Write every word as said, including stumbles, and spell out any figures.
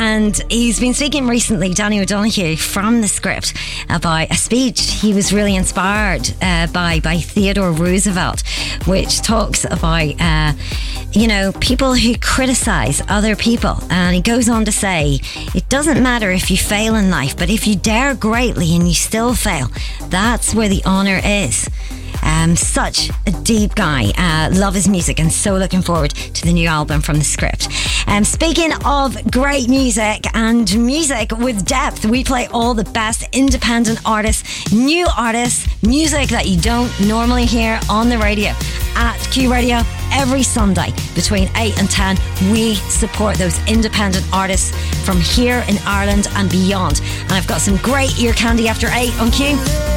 and he's been speaking recently, Danny O'Donoghue, from The Script, about a speech he was really inspired uh, by by Theodore Roosevelt, which talks about uh, you know, people who criticise other people. And he goes on to say, it doesn't matter if you fail in life, but if you dare greatly and you still fail, that's where the honour is. Um, such a deep guy. Uh, love his music and so looking forward to the new album from The Script. Um, speaking of great music and music with depth, we play all the best independent artists, new artists, music that you don't normally hear on the radio. At Q Radio, every Sunday between eight and ten, we support those independent artists from here in Ireland and beyond. And I've got some great ear candy after eight on Q.